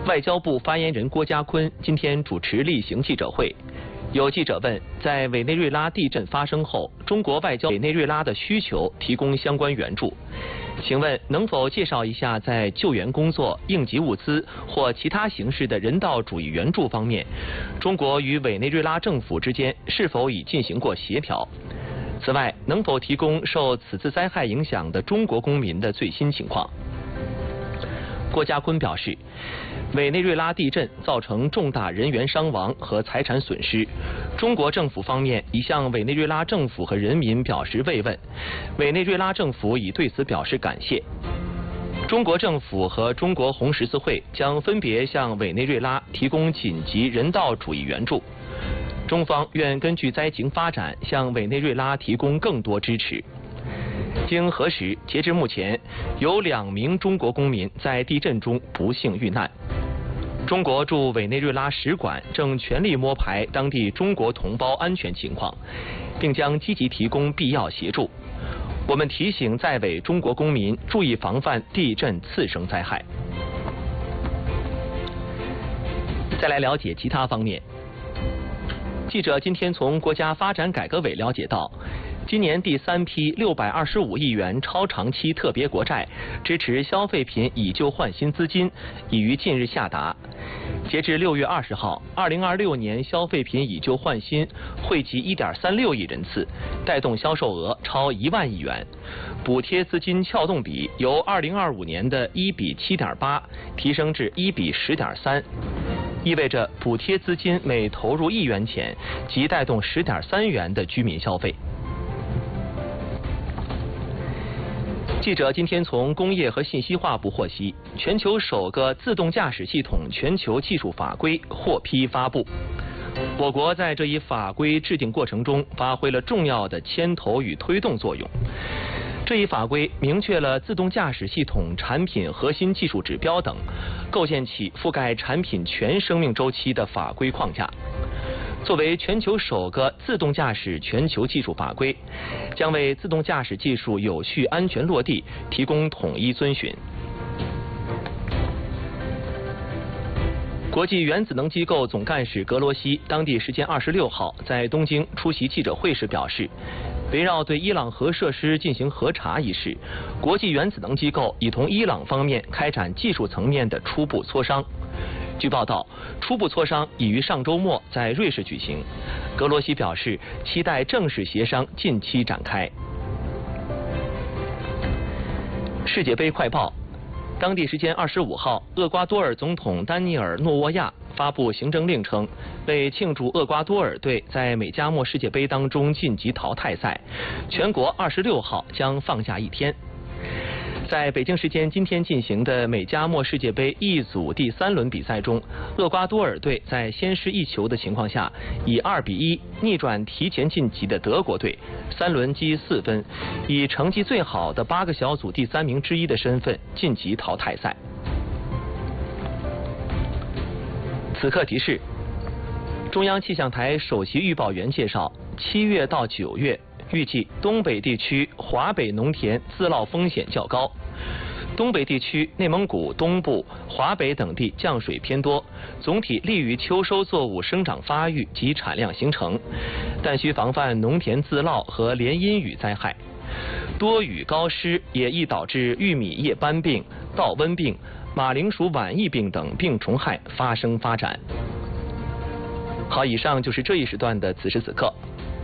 外交部发言人郭家坤今天主持例行记者会。有记者问，在委内瑞拉地震发生后，中国外交委内瑞拉的需求提供相关援助，请问能否介绍一下在救援工作、应急物资或其他形式的人道主义援助方面，中国与委内瑞拉政府之间是否已进行过协调？此外，能否提供受此次灾害影响的中国公民的最新情况？郭家坤表示，委内瑞拉地震造成重大人员伤亡和财产损失，中国政府方面已向委内瑞拉政府和人民表示慰问，委内瑞拉政府已对此表示感谢。中国政府和中国红十字会将分别向委内瑞拉提供紧急人道主义援助，中方愿根据灾情发展向委内瑞拉提供更多支持。经核实，截至目前，有2名中国公民在地震中不幸遇难。中国驻委内瑞拉使馆正全力摸排当地中国同胞安全情况，并将积极提供必要协助。我们提醒在委中国公民注意防范地震次生灾害。再来了解其他方面。记者今天从国家发展改革委了解到，今年第3批625亿元超长期特别国债支持消费品以旧换新资金已于近日下达。截至6月20号，2026年消费品以旧换新惠及1.36亿人次，带动销售额超1万亿元，补贴资金撬动比由2025年的1比7.8提升至1比10.3。意味着补贴资金每投入1元钱，即带动10.3元的居民消费。记者今天从工业和信息化部获悉，全球首个自动驾驶系统全球技术法规获批发布。我国在这一法规制定过程中发挥了重要的牵头与推动作用。这一法规明确了自动驾驶系统产品核心技术指标等，构建起覆盖产品全生命周期的法规框架。作为全球首个自动驾驶全球技术法规，将为自动驾驶技术有序安全落地提供统一遵循。国际原子能机构总干事格罗西当地时间26号在东京出席记者会时表示，围绕对伊朗核设施进行核查一事，国际原子能机构已同伊朗方面开展技术层面的初步磋商。据报道，初步磋商已于上周末在瑞士举行。格罗西表示，期待正式协商近期展开。世界杯快报。当地时间25号，厄瓜多尔总统丹尼尔·诺沃亚发布行政令称，为庆祝厄瓜多尔队在美加墨世界杯当中晋级淘汰赛，全国26号将放假1天。在北京时间今天进行的美加墨世界杯 E 组第3轮比赛中，厄瓜多尔队在先失1球的情况下，以2比1逆转提前晋级的德国队，3轮积4分，以成绩最好的8个小组第3名之一的身份晋级淘汰赛。此刻提示：中央气象台首席预报员介绍，7月到9月。预计东北地区华北农田自涝风险较高，东北地区、内蒙古东部、华北等地降水偏多，总体利于秋收作物生长发育及产量形成，但需防范农田自涝和连阴雨灾害。多雨高湿也易导致玉米叶斑病、稻瘟病、马铃薯晚疫病等病虫害发生发展。好，以上就是这一时段的此时此刻。